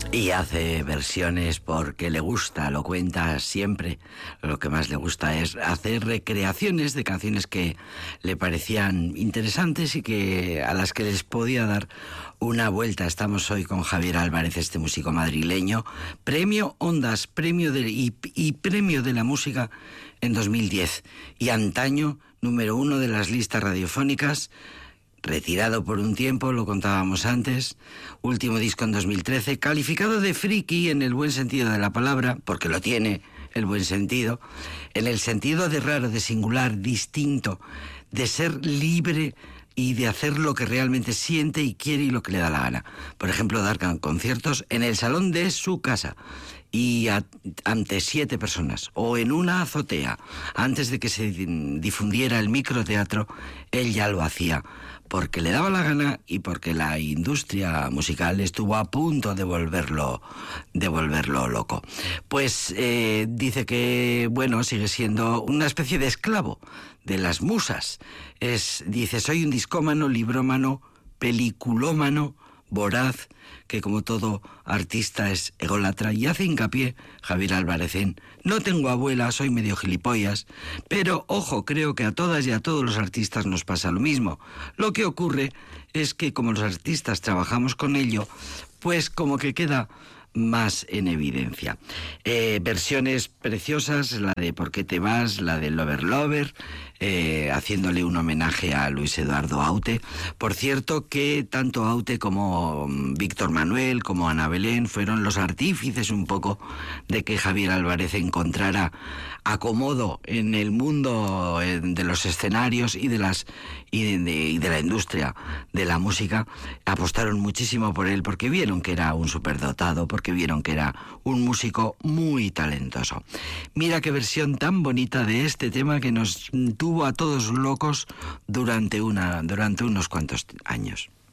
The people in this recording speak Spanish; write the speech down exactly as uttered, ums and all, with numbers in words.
Y hace versiones porque le gusta, lo cuenta siempre. Lo que más le gusta es hacer recreaciones de canciones que le parecían interesantes y que a las que les podía dar una vuelta. Estamos hoy con Javier Álvarez, este músico madrileño, premio Ondas, premio de, y, y premio de la música en dos mil diez. Y antaño, número uno de las listas radiofónicas. Retirado por un tiempo, lo contábamos antes, último disco en dos mil trece, calificado de friki en el buen sentido de la palabra, porque lo tiene el buen sentido, en el sentido de raro, de singular, distinto, de ser libre y de hacer lo que realmente siente y quiere y lo que le da la gana. Por ejemplo, dar conciertos en el salón de su casa y a, ante siete personas, o en una azotea. Antes de que se difundiera el microteatro, él ya lo hacía, porque le daba la gana y porque la industria musical estuvo a punto de volverlo, de volverlo loco. Pues eh, dice que, bueno, sigue siendo una especie de esclavo de las musas. Es, dice, soy un discómano, librómano, peliculómano, voraz, que como todo artista es ególatra, y hace hincapié Javier Álvarez en: no tengo abuela, soy medio gilipollas, pero ojo, creo que a todas y a todos los artistas nos pasa lo mismo. Lo que ocurre es que como los artistas trabajamos con ello, pues como que queda más en evidencia. Eh, versiones preciosas, la de ¿Por qué te vas?, la de Lover Lover, eh, haciéndole un homenaje a Luis Eduardo Aute. Por cierto que tanto Aute como Víctor Manuel, como Ana Belén, fueron los artífices un poco de que Javier Álvarez encontrara acomodo en el mundo de los escenarios y de las y de, de, y de la industria de la música. Apostaron muchísimo por él porque vieron que era un superdotado, porque vieron que era un músico muy talentoso. Mira qué versión tan bonita de este tema que nos tuvo a todos locos durante una durante unos cuantos años.